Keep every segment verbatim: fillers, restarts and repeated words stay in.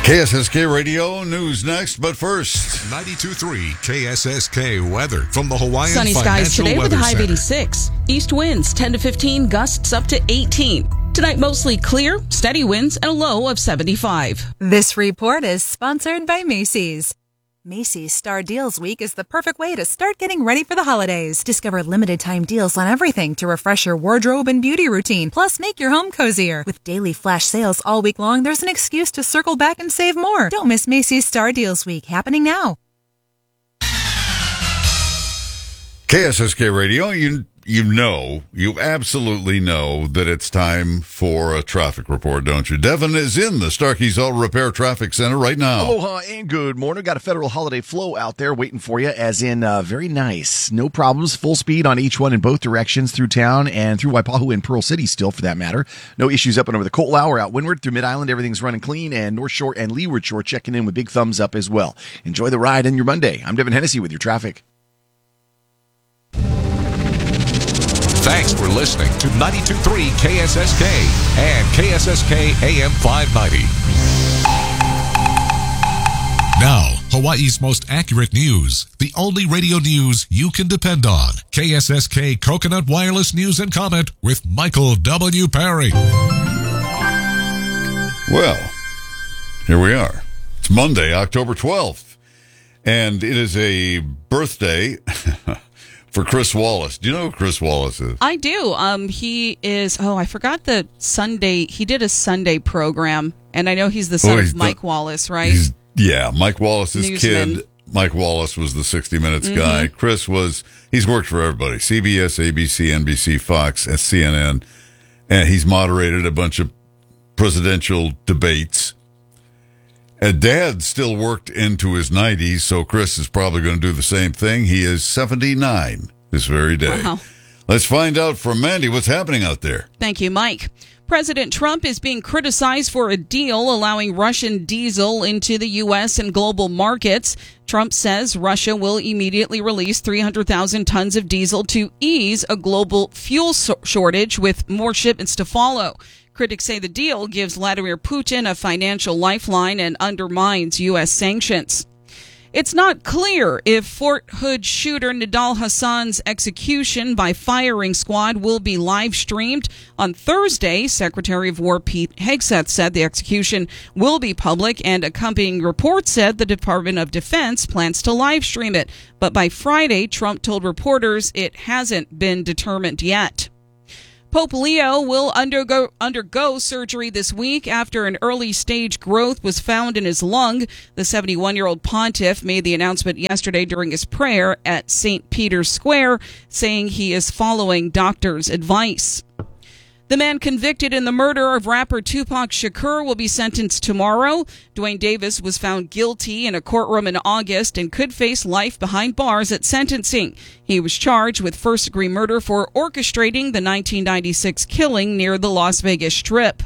K S S K Radio News next, but first. ninety-two point three K S S K weather from the Hawaiian Sunny Financial skies today Weather with a high of Center. eighty-six. East winds ten to fifteen, gusts up to eighteen. Tonight mostly clear, steady winds, and a low of seventy-five. This report is sponsored by Macy's. Macy's Star Deals Week is the perfect way to start getting ready for the holidays. Discover limited time deals on everything to refresh your wardrobe and beauty routine, plus make your home cozier. With daily flash sales all week long, there's an excuse to circle back and save more. Don't miss Macy's Star Deals Week, happening now. K S S K Radio, you you know, you absolutely know that it's time for a traffic report, don't you? Devin is in the Starkey's Auto Repair Traffic Center right now. Aloha and good morning. Got a federal holiday flow out there waiting for you, as in uh, very nice. No problems. Full speed on each one in both directions through town and through Waipahu and Pearl City still, for that matter. No issues up and over the Coal or out windward through Mid-Island. Everything's running clean, and North Shore and Leeward Shore checking in with big thumbs up as well. Enjoy the ride on your Monday. I'm Devin Hennessy with your traffic. Thanks for listening to ninety-two point three K S S K and K S S K A M five ninety. Now, Hawaii's most accurate news. The only radio news you can depend on. K S S K Coconut Wireless News and Comment with Michael W. Perry. Well, here we are. It's Monday, October twelfth, and it is a birthday for Chris Wallace. Do you know who Chris Wallace is? I do. Um, he is, oh, I forgot the Sunday, he did a Sunday program, and I know he's the son Oh, of he's Mike the- Wallace, right? He's, yeah, Mike Wallace's Newsman. kid. Mike Wallace was the sixty minutes guy. Chris was, he's worked for everybody. C B S, A B C, N B C, Fox, and C N N. And he's moderated a bunch of presidential debates. And Dad still worked into his nineties, so Chris is probably going to do the same thing. He is seventy-nine this very day. Wow. Let's find out from Mandy what's happening out there. Thank you, Mike. President Trump is being criticized for a deal allowing Russian diesel into the U S and global markets. Trump says Russia will immediately release three hundred thousand tons of diesel to ease a global fuel so- shortage, with more shipments to follow. Critics say the deal gives Vladimir Putin a financial lifeline and undermines U S sanctions. It's not clear if Fort Hood shooter Nidal Hassan's execution by firing squad will be live streamed. On Thursday, Secretary of War Pete Hegseth said the execution will be public, and accompanying reports said the Department of Defense plans to live stream it. But by Friday, Trump told reporters it hasn't been determined yet. Pope Leo will undergo undergo surgery this week after an early-stage growth was found in his lung. The seventy-one-year-old pontiff made the announcement yesterday during his prayer at Saint Peter's Square, saying he is following doctors' advice. The man convicted in the murder of rapper Tupac Shakur will be sentenced tomorrow. Dwayne Davis was found guilty in a courtroom in August and could face life behind bars at sentencing. He was charged with first-degree murder for orchestrating the nineteen ninety-six killing near the Las Vegas Strip.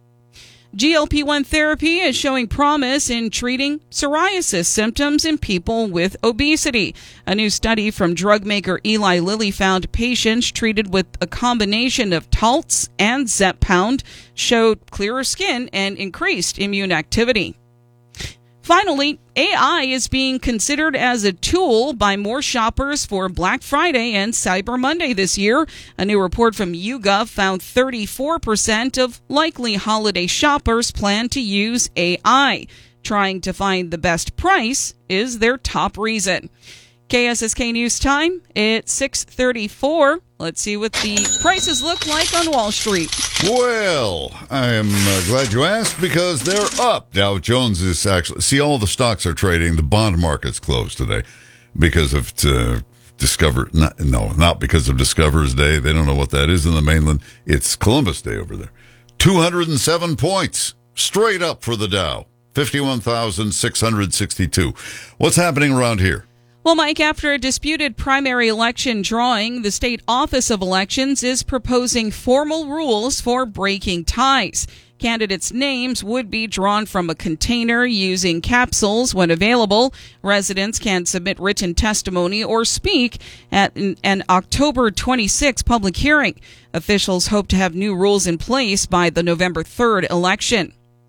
G L P one therapy is showing promise in treating psoriasis symptoms in people with obesity. A new study from drug maker Eli Lilly found patients treated with a combination of Taltz and Zepbound showed clearer skin and increased immune activity. Finally, A I is being considered as a tool by more shoppers for Black Friday and Cyber Monday this year. A new report from YouGov found thirty-four percent of likely holiday shoppers plan to use A I. Trying to find the best price is their top reason. K S S K News Time, it's six thirty-four. Let's see what the prices look like on Wall Street. Well, I am uh, glad you asked, because they're up. Dow Jones is actually, see, all the stocks are trading. The bond market's closed today because of uh, Discover. Not, no, not because of Discover's Day. They don't know what that is in the mainland. It's Columbus Day over there. two hundred seven points straight up for the Dow. fifty-one thousand six hundred sixty-two. What's happening around here? Well, Mike, after a disputed primary election drawing, the State Office of Elections is proposing formal rules for breaking ties. Candidates' names would be drawn from a container using capsules when available. Residents can submit written testimony or speak at an, an October twenty-sixth public hearing. Officials hope to have new rules in place by the November third election.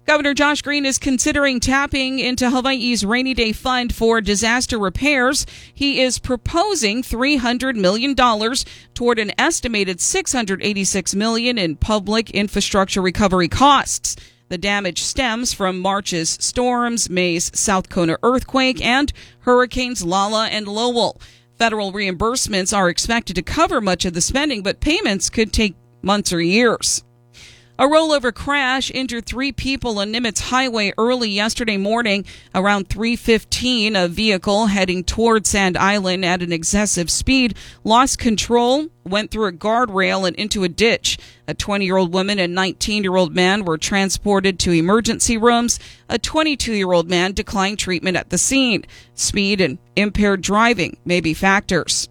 Governor Josh Green is considering tapping into Hawaii's rainy day fund for disaster repairs. He is proposing three hundred million dollars toward an estimated six hundred eighty-six million dollars in public infrastructure recovery costs. The damage stems from March's storms, May's South Kona earthquake, and Hurricanes Lala and Lowell. Federal reimbursements are expected to cover much of the spending, but payments could take months or years. A rollover crash injured three people on Nimitz Highway early yesterday morning. Around three fifteen, a vehicle heading toward Sand Island at an excessive speed lost control, went through a guardrail and into a ditch. A twenty-year-old woman and nineteen-year-old man were transported to emergency rooms. A twenty-two-year-old man declined treatment at the scene. Speed and impaired driving may be factors.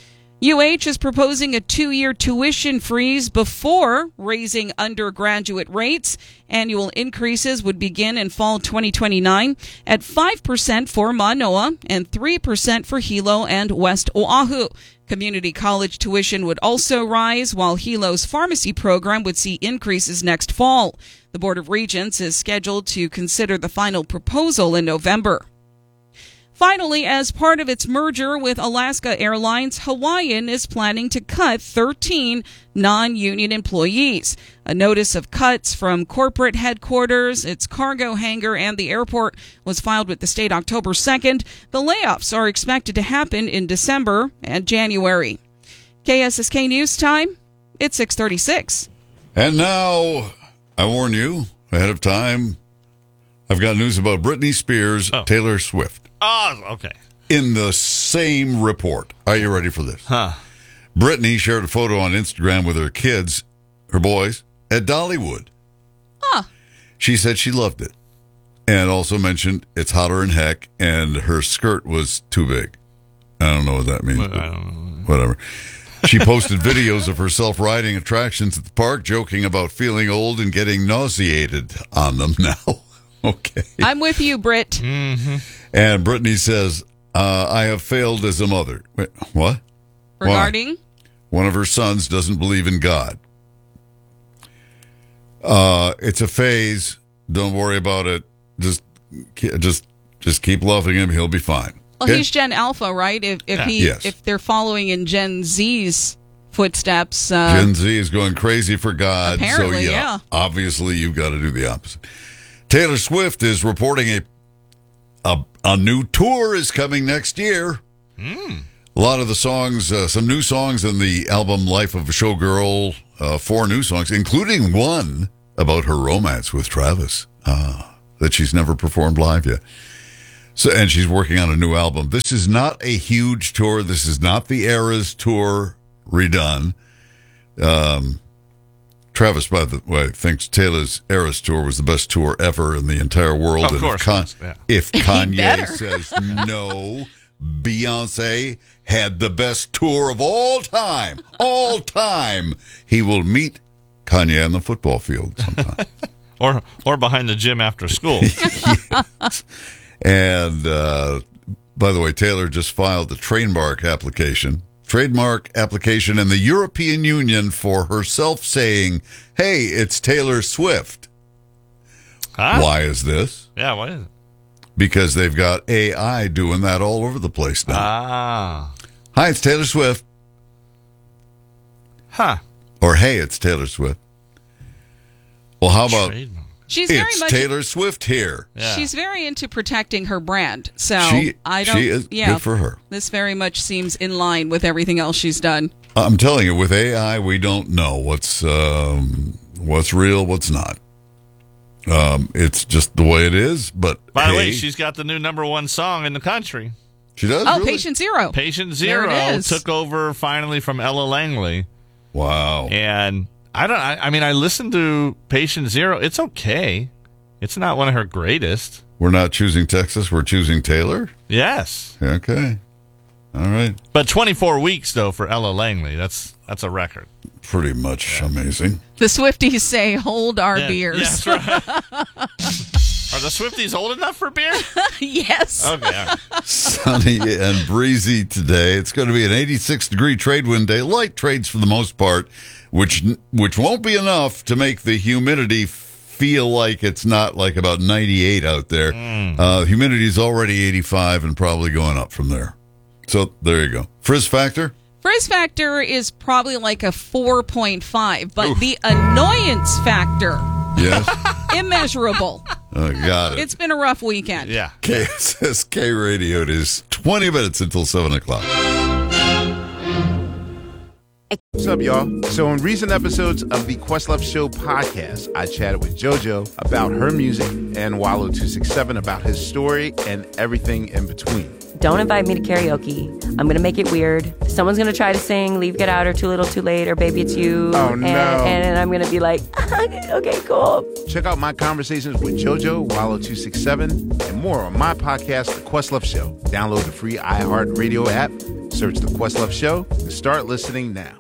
U H is proposing a two-year tuition freeze before raising undergraduate rates. Annual increases would begin in fall twenty twenty-nine at five percent for Manoa and three percent for Hilo and West Oahu. Community college tuition would also rise, while Hilo's pharmacy program would see increases next fall. The Board of Regents is scheduled to consider the final proposal in November. Finally, as part of its merger with Alaska Airlines, Hawaiian is planning to cut thirteen non-union employees. A notice of cuts from corporate headquarters, its cargo hangar, and the airport was filed with the state October second. The layoffs are expected to happen in December and January. K S S K News Time, it's six thirty-six. And now, I warn you ahead of time, I've got news about Britney Spears, Oh. Taylor Swift. Oh, okay. In the same report. Are you ready for this? Huh. Britney shared a photo on Instagram with her kids, her boys, at Dollywood. Huh. She said she loved it. And also mentioned it's hotter than heck, and her skirt was too big. I don't know what that means. I don't know. Whatever. She posted videos of herself riding attractions at the park, joking about feeling old and getting nauseated on them now. Okay. I'm with you, Britt. Mm-hmm. And Brittany says, uh, I have failed as a mother. Wait, what? Regarding? Why? One of her sons doesn't believe in God. Uh, it's a phase. Don't worry about it. Just, just, just keep loving him. He'll be fine. Well, Okay? he's Gen Alpha, right? If if Yeah. he Yes. if they're following in Gen Z's footsteps, uh, Gen Z is going crazy for God. Apparently, so yeah, yeah. obviously you've got to do the opposite. Taylor Swift is reporting a a, a new tour is coming next year. Mm. A lot of the songs, uh, some new songs in the album Life of a Showgirl, uh, four new songs, including one about her romance with Travis uh, that she's never performed live yet. So, and she's working on a new album. This is not a huge tour. This is not the Eras tour redone. Um, Travis, by the way, thinks Taylor's Eras tour was the best tour ever in the entire world. Of and course if, Con- it was, yeah. if Kanye better. says no, Beyonce had the best tour of all time, all time, he will meet Kanye on the football field sometime. Or or behind the gym after school. Yes. And uh, by the way, Taylor just filed the trademark application, trademark application in the European Union for herself saying, hey, it's Taylor Swift. Huh? Why is this? Yeah, what is it? Because they've got A I doing that all over the place now. Ah. Hi, it's Taylor Swift. Huh. Or hey, it's Taylor Swift. Well, how about Trademark. she's very it's much Taylor Swift here? Yeah. she's very into protecting her brand. So She, I don't. she is yeah, good for her. this very much seems in line with everything else she's done. I'm telling you, with A I, we don't know what's um, what's real, what's not. Um, it's just the way it is. But By the hey, way, she's got the new number one song in the country. she does. Oh, really? Patient Zero. Patient There Zero it is. took over finally from Ella Langley. Wow. And I don't, I, I mean, I listened to Patient Zero. It's okay. It's not one of her greatest. We're not choosing Texas. We're choosing Taylor. Yes. Okay. All right. But twenty-four weeks, though, for Ella Langley. That's that's a record. Pretty much amazing. The Swifties say, "Hold our Yeah, beers." Yes, right. Are the Swifties old enough for beer? Yes. Okay. all right. Sunny and breezy today. It's going to be an eighty-six degree trade wind day. Light trades for the most part, which which won't be enough to make the humidity feel like it's not like about ninety-eight out there. Mm. Uh, humidity is already eighty-five and probably going up from there. So there you go. Frizz factor? Frizz factor is probably like a four point five, but Oof. the annoyance factor, yes, immeasurable. Oh, got it. It's been a rough weekend. Yeah. K S S K Radio. It is twenty minutes until seven o'clock. What's up, y'all? So in recent episodes of the Questlove Show podcast, I chatted with JoJo about her music and Wallow two sixty-seven about his story and everything in between. Don't invite me to karaoke. I'm going to make it weird. Someone's going to try to sing Leave, Get Out, or Too Little, Too Late, or Baby It's You. Oh, and, no. And I'm going to be like, okay, cool. Check out my conversations with JoJo, Wallow two sixty-seven, and more on my podcast, The Questlove Show. Download the free iHeartRadio app, search The Questlove Show, and start listening now.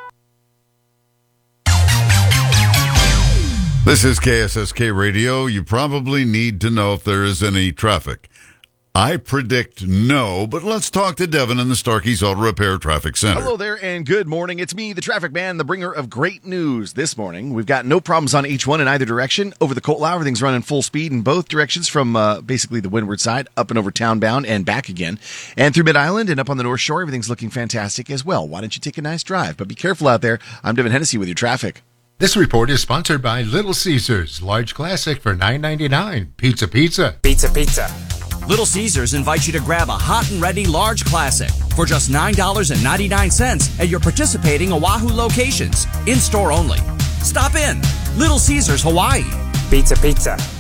This is K S S K Radio. You probably need to know if there is any traffic. I predict no, but let's talk to Devin in the Starkey's Auto Repair Traffic Center. Hello there, and good morning. It's me, the traffic man, the bringer of great news this morning. We've got no problems on H one in either direction. Over the Colt Lau, everything's running full speed in both directions from uh, basically the windward side, up and over town bound, and back again. And through Mid-Island and up on the North Shore, everything's looking fantastic as well. Why don't you take a nice drive? But be careful out there. I'm Devin Hennessy with your traffic. This report is sponsored by Little Caesars, large classic for nine ninety-nine. Pizza, pizza. Pizza, pizza. Little Caesars invites you to grab a hot and ready large classic for just nine ninety-nine at your participating Oahu locations. In-store only. Stop in. Little Caesars, Hawaii. Pizza, pizza.